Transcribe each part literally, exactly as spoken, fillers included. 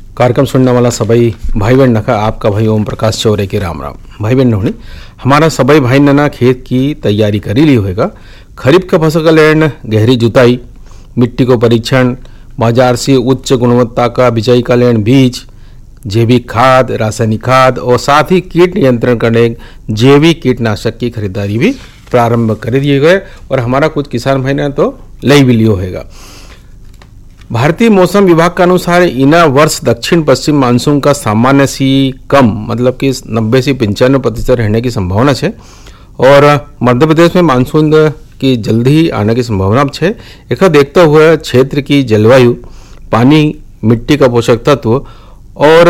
कार्यक्रम सुनने वाला सभी भाई बहन नखा आपका भाई ओम प्रकाश चौरे के राम राम। भाई बहन नोनी हमारा सभी भाई नना खेत की तैयारी करी ली होगा। खरीफ का फसल का लेन गहरी जुताई, मिट्टी को परीक्षण, बाजार से उच्च गुणवत्ता का बिजाई का लेन बीज, जैविक खाद, रासायनिक खाद और साथ ही कीट नियंत्रण करने जैविक कीटनाशक की खरीदारी भी प्रारंभ कर दिए गए और हमारा कुछ किसान भाई ने तो लई भी लियो होगा। भारतीय मौसम विभाग के अनुसार इना वर्ष दक्षिण पश्चिम मानसून का सामान्य सी कम मतलब कि नब्बे से पंचानवे प्रतिशत रहने की संभावना है और मध्य प्रदेश में मानसून की जल्दी ही आने की संभावना है। एक देखते हुए क्षेत्र की जलवायु, पानी, मिट्टी का पोषक तत्व और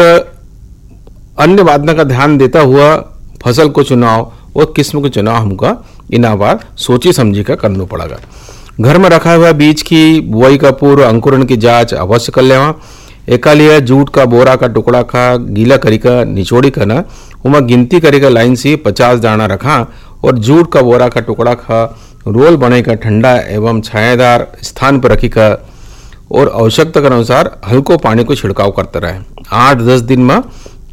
अन्य बातों का ध्यान देता हुआ फसल को चुनाव और किस्म को चुनाव हमको इन बार सोची समझी का करना पड़ेगा। घर में रखा हुआ बीज की बुआई का पूर्व अंकुरण की जांच अवश्य कर लेवा। एका लिए जूट का बोरा का टुकड़ा खा गीला करी का निचोड़ी करना उमा गिनती करी का लाइन से पचास दाना रखा और जूट का बोरा का टुकड़ा खा रोल बने का ठंडा एवं छायादार स्थान पर रखी का और आवश्यकता के अनुसार हल्को पानी को छिड़काव करते रहे। आठ दस दिन में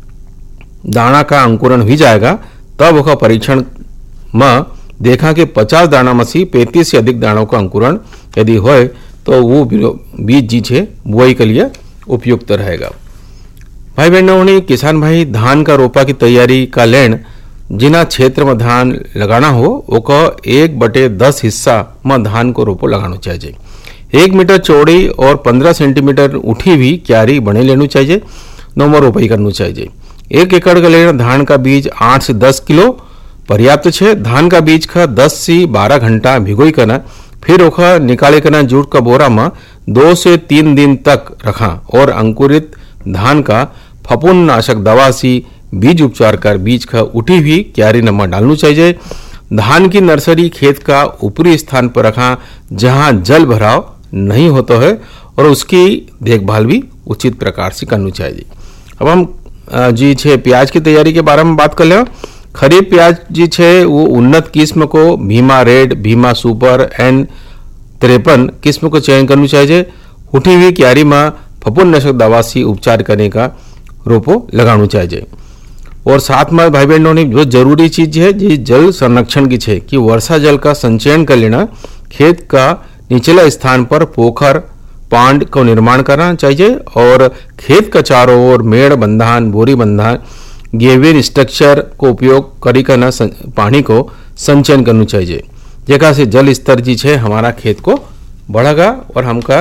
दाना का अंकुरण हो जाएगा तब वह परीक्षण में देखा कि पचास दाना में से पैंतीस से अधिक दानों का अंकुरण यदि होए तो वो बीज जी छे बुआई के लिए उपयुक्त रहेगा। भाई बहनों ने किसान भाई धान का रोपा की तैयारी का लेन जिना क्षेत्र में धान लगाना हो वो एक बटे दस हिस्सा में धान को रोपो लगाना चाहिए। एक मीटर चौड़ी और पंद्रह सेंटीमीटर उठी हुई क्यारी बने लेनी चाहिए। नौ रोपाई करनी चाहिए। एक एकड़ का लेना धान का बीज आठ से दस किलो पर्याप्त है। धान का बीज का दस से बारह घंटा भिगोई करना फिर ओखा निकाले करना जूट का बोरा में दो से तीन दिन तक रखा और अंकुरित धान का फफूंद नाशक दवा से बीज उपचार कर बीज का उठी हुई क्यारी नमा डालनी चाहिए। धान की नर्सरी खेत का ऊपरी स्थान पर रखा जहां जल भराव नहीं होता है और उसकी देखभाल भी उचित प्रकार से करनी चाहिए। अब हम जी छे प्याज की तैयारी के बारे में बात कर ले। खरीफ प्याज जी छे वो उन्नत किस्म को Bhima red, Bhima super N तिरपन किस्म को चयन करनी चाहिए। उठी हुई क्यारी में फफूंद नाशक दवा से उपचार करने का रोपो लगाना चाहिए। और साथ में भाई बहनों ने जो जरूरी चीज है जी जल संरक्षण की है कि वर्षा जल का संचयन कर लेना, खेत का निचला स्थान पर पोखर पांड को निर्माण करना चाहिए और खेत का चारों ओर मेड़ बंधान, बोरी बंधान, गेविन स्ट्रक्चर को उपयोग करी करना पानी को संचयन करना चाहिए। जगह से जल स्तर जी है हमारा खेत को बढ़ेगा और हमका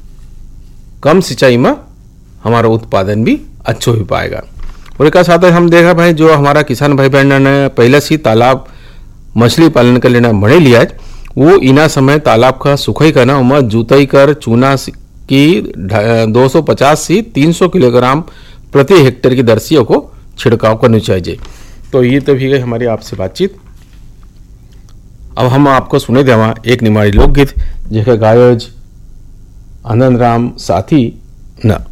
कम सिंचाई में हमारा उत्पादन भी अच्छा हो पाएगा। और एक साथ हम देखा भाई जो हमारा किसान भाई बहन ने पहले से तालाब मछली पालन कर लेना बने लिया वो इना समय तालाब का सुखाई करना उमा जुताई कर चूना की दो सौ पचास से तीन सौ किलोग्राम प्रति हेक्टेयर की दर्शियों को छिड़काव करनी चाहिए। तो ये तो भी गई हमारी आपसे बातचीत। अब हम आपको सुने देवा एक निमाड़ी लोकगीत जेके गायोज आनंद राम साथी न।